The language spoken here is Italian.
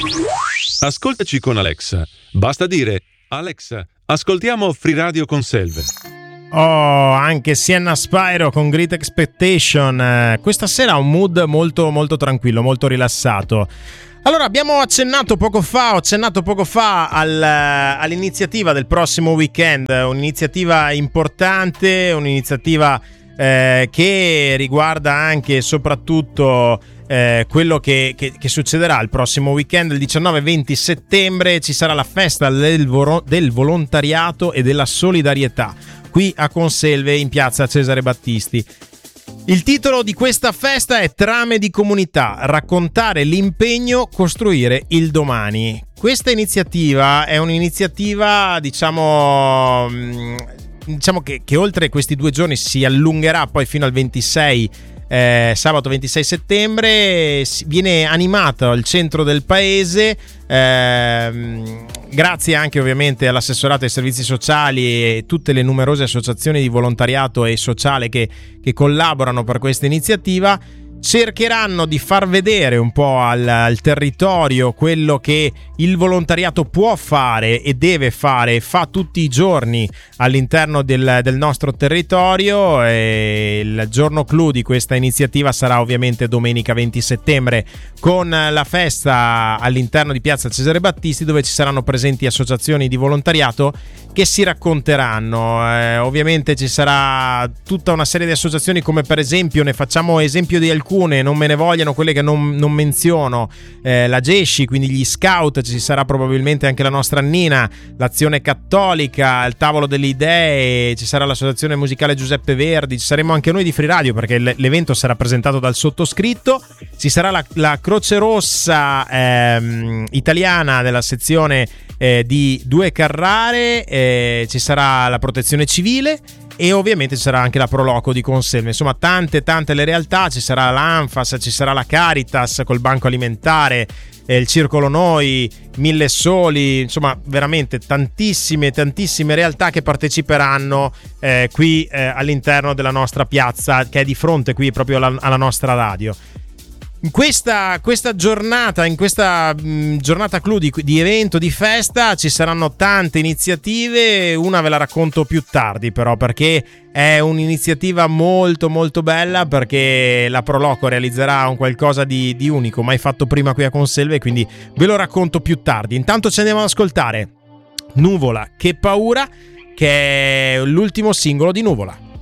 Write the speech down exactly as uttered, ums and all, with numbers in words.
Ascoltaci con Alexa. Basta dire: Alexa, ascoltiamo Free Radio con Selve. Oh, anche Sienna Spyro con Great Expectation. Eh, questa sera ha un mood molto molto tranquillo, molto rilassato. Allora, abbiamo accennato poco fa, ho accennato poco fa al, all'iniziativa del prossimo weekend, un'iniziativa importante, un'iniziativa eh, che riguarda anche e soprattutto eh, quello che, che, che succederà il prossimo weekend, il diciannove venti settembre. Ci sarà la festa del, vo- del volontariato e della solidarietà qui a Conselve in piazza Cesare Battisti. Il titolo di questa festa è Trame di comunità, raccontare l'impegno, costruire il domani. Questa iniziativa è un'iniziativa, diciamo, diciamo che, che oltre questi due giorni si allungherà poi fino al ventisei, eh, sabato ventisei settembre. Viene animata al centro del paese, eh, grazie anche ovviamente all'assessorato ai servizi sociali e tutte le numerose associazioni di volontariato e sociale che, che collaborano per questa iniziativa. Cercheranno di far vedere un po' al, al territorio quello che il volontariato può fare e deve fare, fa tutti i giorni all'interno del, del nostro territorio. E il giorno clou di questa iniziativa sarà ovviamente domenica venti settembre con la festa all'interno di piazza Cesare Battisti, dove ci saranno presenti associazioni di volontariato che si racconteranno. Eh, ovviamente ci sarà tutta una serie di associazioni, come per esempio, ne facciamo esempio di alcune, non me ne vogliano quelle che non, non menziono, eh, la Gesci, quindi gli scout, ci sarà probabilmente anche la nostra Annina, l'Azione Cattolica, il Tavolo delle Idee, ci sarà l'associazione musicale Giuseppe Verdi, ci saremo anche noi di Free Radio perché l'evento sarà presentato dal sottoscritto, ci sarà la, la Croce Rossa ehm, italiana della sezione eh, di Due Carrare, eh, ci sarà la Protezione Civile e ovviamente ci sarà anche la Proloco di Conselve. Insomma, tante tante le realtà, ci sarà l'Anfas, ci sarà la Caritas col banco alimentare, eh, il Circolo Noi, Mille Soli, insomma veramente tantissime tantissime realtà che parteciperanno eh, qui eh, all'interno della nostra piazza, che è di fronte qui proprio alla, alla nostra radio. In questa, questa giornata, in questa mh, giornata clou di, di evento, di festa, ci saranno tante iniziative. Una ve la racconto più tardi però, perché è un'iniziativa molto molto bella, perché la Proloco realizzerà un qualcosa di, di unico, mai fatto prima qui a Conselve, quindi ve lo racconto più tardi. Intanto ci andiamo ad ascoltare Nuvola, che paura, che è l'ultimo singolo di Nuvola.